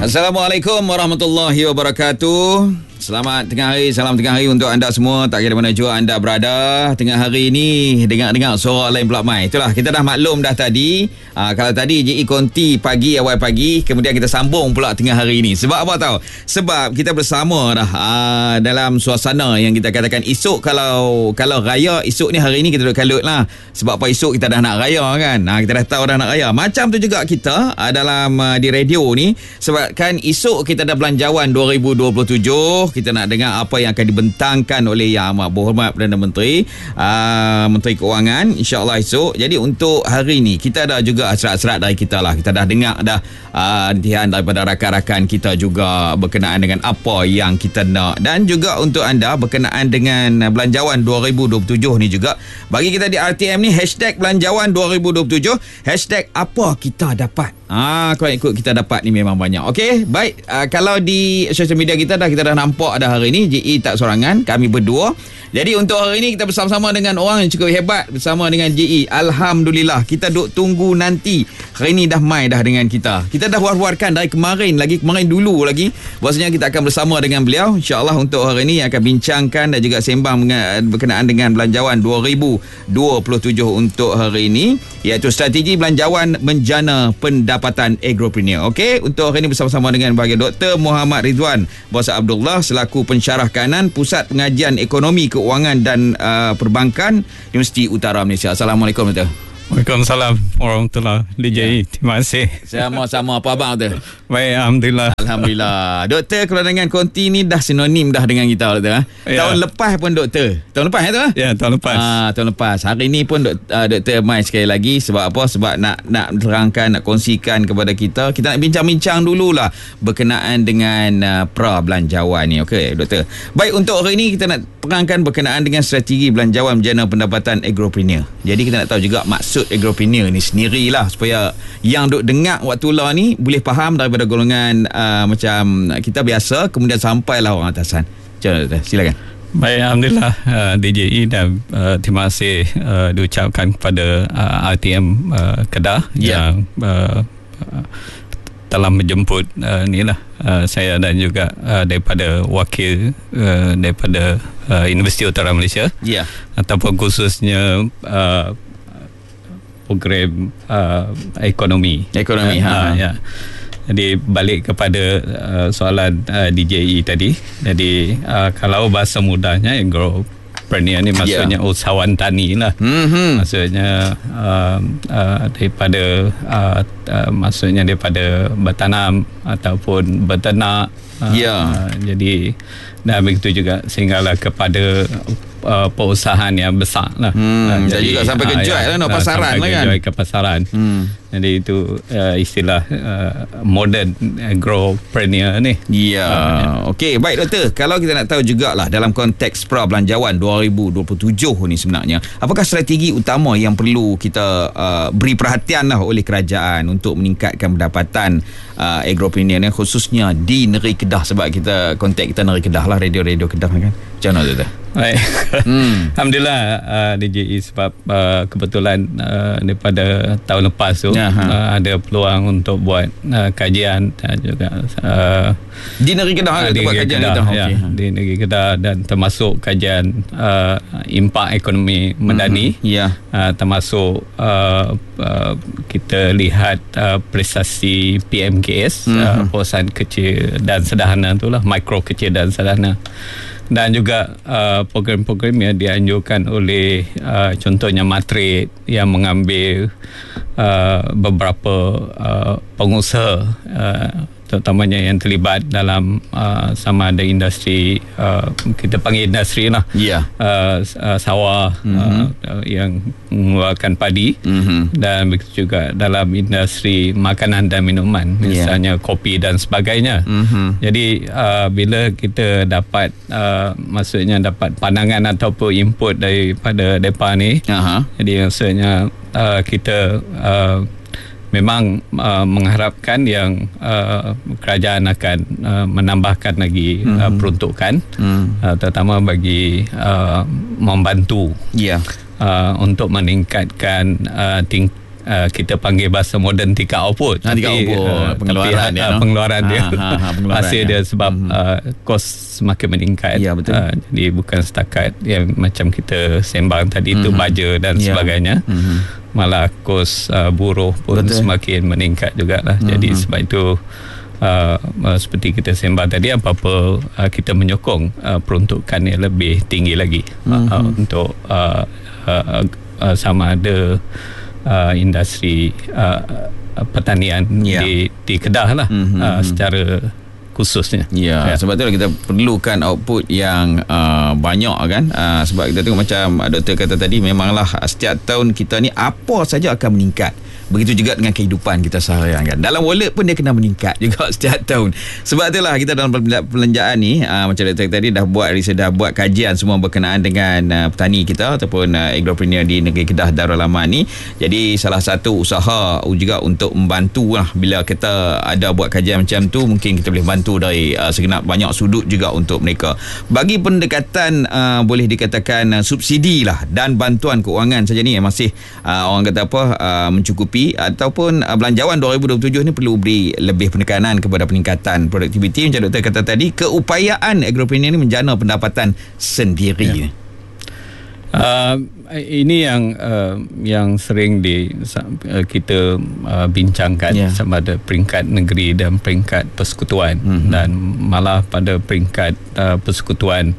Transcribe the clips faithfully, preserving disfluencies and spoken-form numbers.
Assalamualaikum warahmatullahi wabarakatuh. Selamat tengah hari, salam tengah hari untuk anda semua. Tak kira mana jua anda berada. Tengah hari ni dengar-dengar suara lain pula mai. Itulah, kita dah maklum dah tadi. Aa, kalau tadi J E konti pagi, awal pagi, kemudian kita sambung pula tengah hari ni. Sebab apa tahu? Sebab kita bersama dah aa, dalam suasana yang kita katakan esok kalau kalau raya, esok ni hari ni kita duduk kalut lah. Sebab apa, esok kita dah nak raya kan. Nah, kita dah tahu dah nak raya. Macam tu juga kita aa, dalam aa, di radio ni. Sebab kan esok kita ada belanjawan dua ribu dua puluh tujuh. Kita nak dengar apa yang akan dibentangkan oleh Yang Amat Berhormat Perdana Menteri, uh, Menteri Kewangan, insya-Allah esok. Jadi untuk hari ni kita ada juga serat-serat dari kita lah. Kita dah dengar dah uh, intihan daripada rakan-rakan kita juga berkenaan dengan apa yang kita nak, dan juga untuk anda berkenaan dengan belanjawan dua ribu dua puluh tujuh ni juga. Bagi kita di R T M ni hashtag belanjawan dua ribu dua puluh tujuh, hashtag apa kita dapat. Ah, kalau ikut kita dapat ni memang banyak. Okey, baik. Uh, kalau di social media kita dah kita dah nampak dah hari ni J E tak sorangan, kami berdua. Jadi untuk hari ni kita bersama-sama dengan orang yang cukup hebat bersama dengan J E. Alhamdulillah, kita duk tunggu nanti. Hari ni dah mai dah dengan kita. Kita dah war-warkan dari kemarin lagi, kemarin dulu lagi. Bahasanya kita akan bersama dengan beliau insya-Allah untuk hari ni, akan bincangkan dan juga sembang berkenaan dengan belanjawan dua ribu dua puluh tujuh untuk hari ini, iaitu strategi belanjawan menjana pendapatan agropreneur. Okey, untuk hari ini bersama-sama dengan bahagian Doktor Muhammad Ridwan Bos Abdullah selaku pensyarah kanan Pusat Pengajian Ekonomi Keuangan dan uh, Perbankan Universiti Utara Malaysia. Assalamualaikum Doktor. Waalaikumsalam warahmatullahi wabarakatuh. D J E, terima kasih. Sama-sama. Apa abang tu? Baik, Alhamdulillah. Alhamdulillah. Doktor, kalau dengan konti ni dah sinonim dah dengan kita, Doktor. Ya. Tahun lepas pun Doktor. Tahun lepas ya tu? Ya, tahun lepas. Ah, tahun lepas. Hari ni pun dok, uh, Doktor mai sekali lagi. Sebab apa? Sebab nak nak terangkan, nak kongsikan kepada kita. Kita nak bincang-bincang dululah berkenaan dengan uh, pra belanjawan ni. Okey, Doktor. Baik, untuk hari ni kita nak terangkan berkenaan dengan strategi belanjawan menjana pendapatan agropreneur. Jadi kita nak tahu juga maksud agropreneur ni sendirilah, supaya yang duk dengar waktu lah ni boleh faham daripada golongan uh, macam kita biasa, kemudian sampailah orang atasan. Macam silakan. Baik, Alhamdulillah, uh, D J E, dan uh, terima kasih uh, diucapkan kepada uh, R T M uh, Kedah yeah. yang uh, uh, telah menjemput uh, ni lah uh, saya dan juga uh, daripada wakil uh, daripada uh, Universiti Utara Malaysia yeah. ataupun khususnya uh, program uh, ekonomi ekonomi uh, ha. uh, ya. Jadi balik kepada uh, soalan uh, D J E tadi. Jadi uh, kalau bahasa mudahnya agropreneur ni maksudnya yeah. usahawan tani lah. Mm-hmm. Maksudnya uh, uh, daripada uh, uh, maksudnya daripada bertanam ataupun berternak. Uh, yeah. uh, jadi dan begitu juga sehinggalah kepada uh, perusahaan yang besar lah. Hmm, uh, jadi juga sampai ke uh, jual ya, lah, no, pasaran lah kan. Sampai ke pasaran. Hmm. Jadi itu uh, istilah uh, modern agropreneur ni. Ya. Uh, Okey, baik Doktor. Kalau kita nak tahu jugalah dalam konteks pra belanjawan dua ribu dua puluh tujuh ni sebenarnya, apakah strategi utama yang perlu kita uh, beri perhatian lah oleh kerajaan untuk meningkatkan pendapatan uh, agropreneur ni, khususnya di negeri Kedah, sebab kita konteks kita negeri Kedah lah, radio-radio Kedah kan. Macam mana Doktor? Baik. hmm. Alhamdulillah uh, D J E, sebab uh, kebetulan uh, daripada tahun lepas tu uh, ada peluang untuk buat uh, kajian dan juga uh, di negeri Kedah, uh, di negeri kajian Kedah, kita. Ya, okay. Di negeri Kedah, dan termasuk kajian uh, impak ekonomi medani. Mm-hmm. Yeah. Uh, termasuk uh, uh, kita lihat uh, prestasi P M K S, mm-hmm. uh, perusahaan kecil dan sederhana tu lah, mikro kecil dan sederhana. Dan juga uh, program-program yang dianjurkan oleh uh, contohnya Matrade yang mengambil uh, beberapa uh, pengusaha uh, terutamanya yang terlibat dalam uh, sama ada industri, uh, kita panggil industri lah, yeah. uh, uh, sawah, mm-hmm. uh, yang mengeluarkan padi, mm-hmm. dan begitu juga dalam industri makanan dan minuman, misalnya yeah. kopi dan sebagainya. Mm-hmm. Jadi uh, bila kita dapat uh, maksudnya dapat pandangan ataupun input daripada mereka ni, uh-huh. jadi maksudnya uh, kita uh, memang uh, mengharapkan yang uh, kerajaan akan uh, menambahkan lagi mm-hmm. uh, peruntukan, mm. uh, terutama bagi uh, membantu yeah. uh, untuk meningkatkan uh, ting- uh, kita panggil bahasa moden tingkat output. Ha, tingkat output uh, pengeluaran tapi, dia. Uh, pengeluaran dia. Ha, ha, ha, pengeluaran hasil dia sebab hmm. uh, kos semakin meningkat. Ya, betul. Uh, jadi bukan setakat yang macam kita sembang tadi hmm. tu baja dan ya. sebagainya. Hmm. Malah kos uh, buruh pun betul. semakin meningkat jugalah. Hmm. Jadi sebab itu Uh, uh, seperti kita sembang tadi, apa-apa uh, kita menyokong uh, peruntukan yang lebih tinggi lagi mm-hmm. uh, untuk uh, uh, uh, sama ada uh, industri uh, pertanian yeah. di, di Kedah lah mm-hmm. uh, secara khususnya. Ya, ya, sebab itulah kita perlukan output yang uh, banyak kan. Uh, sebab kita tengok macam doktor kata tadi, memanglah setiap tahun kita ni apa saja akan meningkat. Begitu juga dengan kehidupan kita seharian kan. Dalam wallet pun dia kena meningkat juga setiap tahun. Sebab itulah kita dalam perbelanjaan ni uh, macam doktor tadi dah buat riset, dah buat kajian semua berkenaan dengan uh, petani kita ataupun uh, agropreneur di negeri Kedah Darul Aman ni. Jadi salah satu usaha juga untuk membantu lah, bila kita ada buat kajian macam tu, mungkin kita boleh bantu dari uh, segenap banyak sudut juga untuk mereka. Bagi pendekatan uh, boleh dikatakan uh, subsidi lah dan bantuan keuangan saja ni yang masih uh, orang kata apa uh, mencukupi, ataupun uh, belanjawan dua ribu dua puluh tujuh ni perlu beri lebih penekanan kepada peningkatan produktiviti. Macam doktor kata tadi, keupayaan agropreneur ni menjana pendapatan sendiri. Ya. Uh, ini yang uh, yang sering di uh, kita uh, bincangkan yeah. sama ada peringkat negeri dan peringkat persekutuan, mm-hmm. dan malah pada peringkat uh, persekutuan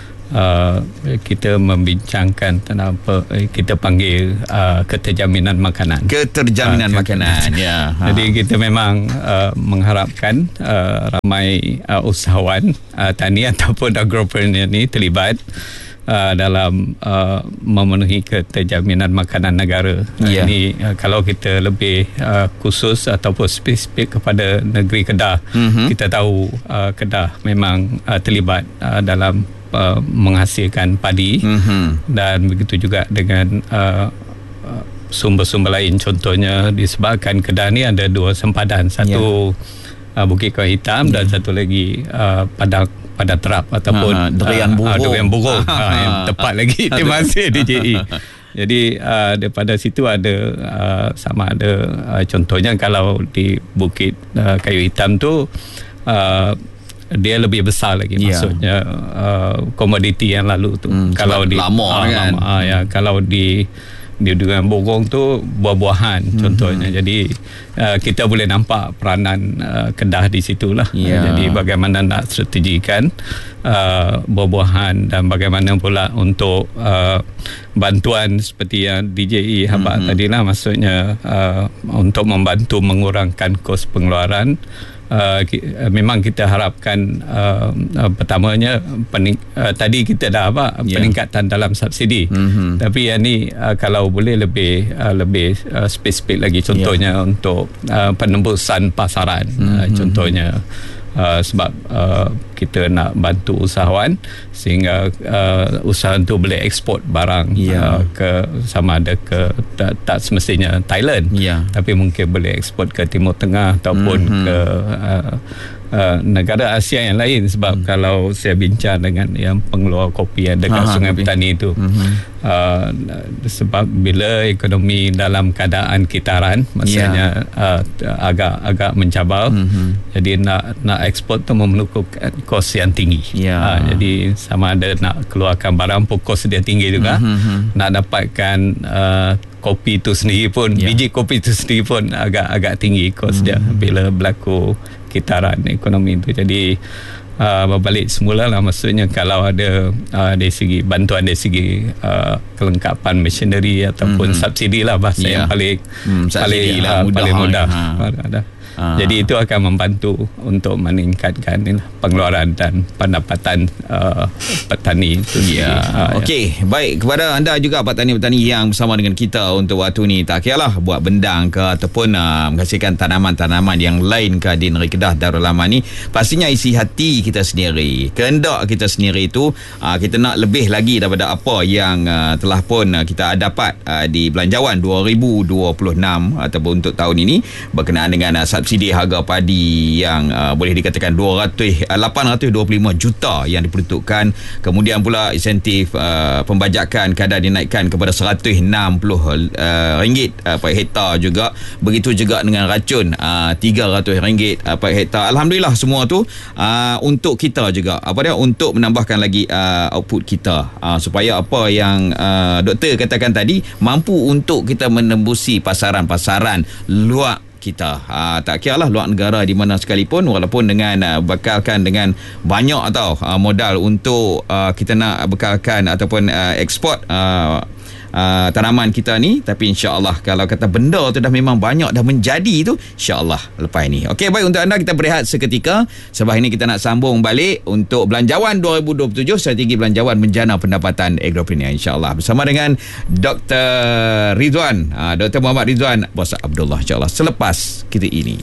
Uh, kita membincangkan tentang apa kita panggil uh, keterjaminan makanan. Keterjaminan uh, makanan. Ya. Ha. Jadi kita memang uh, mengharapkan uh, ramai uh, usahawan uh, tani ataupun agropreneur ni terlibat uh, dalam uh, memenuhi keterjaminan makanan negara. Yeah. Uh, ini uh, kalau kita lebih uh, khusus ataupun spesifik kepada negeri Kedah, mm-hmm. kita tahu uh, Kedah memang uh, terlibat uh, dalam Uh, menghasilkan padi, mm-hmm. dan begitu juga dengan uh, uh, sumber-sumber lain. Contohnya disebabkan Kedah ni ada dua sempadan, satu yeah. uh, Bukit Kayu Hitam yeah. dan satu lagi uh, Padang Padang Terap ataupun ha, Durian Burung, uh, Durian Burung uh, yang tepat lagi di masih D J E. Jadi uh, daripada situ ada uh, sama ada uh, contohnya kalau di Bukit uh, Kayu Hitam tu uh, dia lebih besar lagi, yeah. maksudnya uh, komoditi yang lalu tu. Hmm, kalau di lama uh, kan. Lama, uh, ya, kalau di di Durian Burung tu buah-buahan hmm. contohnya. Jadi uh, kita boleh nampak peranan uh, Kedah di situlah. Yeah. Jadi bagaimana nak strategikan uh, buah-buahan dan bagaimana pula untuk uh, bantuan seperti yang D J E habaq hmm. tadilah, maksudnya uh, untuk membantu mengurangkan kos pengeluaran. Uh, ki, uh, memang kita harapkan uh, uh, pertamanya pening, uh, tadi kita dah apa yeah. peningkatan dalam subsidi, mm-hmm. tapi yang ni uh, kalau boleh lebih uh, lebih uh, spesifik lagi, contohnya yeah. untuk uh, penembusan pasaran, mm-hmm. uh, contohnya Uh, sebab uh, kita nak bantu usahawan sehingga uh, usahawan tu boleh ekspor barang yeah. uh, ke sama ada ke tak, tak semestinya Thailand, yeah. tapi mungkin boleh ekspor ke Timur Tengah ataupun mm-hmm. ke uh, uh, negara Asia yang lain. Sebab mm. kalau saya bincang dengan yang pengeluar kopi yang dekat Aha, Sungai kopi. Petani itu, mm-hmm. uh, sebab bila ekonomi dalam keadaan kitaran, maksudnya yeah. uh, agak agak mencabar, mm-hmm. jadi nak nak ekspor tu memerlukan kos yang tinggi. Yeah. Uh, jadi sama ada nak keluarkan barang pun kos dia tinggi juga. Mm-hmm. Nak dapatkan uh, kopi tu sendiri pun, yeah. biji kopi tu sendiri pun agak agak tinggi kos mm-hmm. dia bila berlaku kitaran ekonomi tu. Jadi uh, berbalik semula lah, maksudnya kalau ada uh, dari segi bantuan dari segi uh, kelengkapan machinery ataupun mm-hmm. subsidi lah bahasa yeah. yang paling mm, paling lah, uh, mudah paling mudah ha. ada. Ah. Jadi itu akan membantu untuk meningkatkan inilah, pengeluaran dan pendapatan uh, petani itu. Ya. Uh, Okey, ya. Baik, kepada anda juga petani-petani yang bersama dengan kita untuk waktu ni, tak kiralah buat bendang ke ataupun uh, menghasilkan tanaman-tanaman yang lain ke di negeri Kedah Darul Aman ni, pastinya isi hati kita sendiri, kehendak kita sendiri itu uh, kita nak lebih lagi daripada apa yang uh, telah pun uh, kita dapat uh, di belanjawan dua ribu dua puluh enam ataupun untuk tahun ini berkenaan dengan uh, subsidi harga padi yang uh, boleh dikatakan dua ratus, uh, lapan ratus dua puluh lima juta yang diperuntukkan. Kemudian pula insentif uh, pembajakan kadar dinaikkan kepada seratus enam puluh ringgit uh, per hektar juga. Begitu juga dengan racun uh, tiga ratus ringgit uh, per hektar. Alhamdulillah semua tu uh, untuk kita juga. Apa dia? Untuk menambahkan lagi uh, output kita uh, supaya apa yang uh, doktor katakan tadi mampu untuk kita menembusi pasaran-pasaran luar kita. Ha, tak kira lah luar negara di mana sekalipun, walaupun dengan uh, bekalkan dengan banyak atau uh, modal untuk uh, kita nak bekalkan ataupun uh, ekspor uh, Uh, tanaman kita ni, tapi insya-Allah kalau kata benda tu dah memang banyak dah menjadi tu, insya-Allah lepas ni. Okey, baik, untuk anda kita berehat seketika sebab ini kita nak sambung balik untuk Belanjawan dua ribu dua puluh tujuh, strategi belanjawan menjana pendapatan agropreneur, insya-Allah bersama dengan Doktor Ridwan, uh, Doktor Muhammad Ridwan Bos Abdullah, insya-Allah selepas kita ini.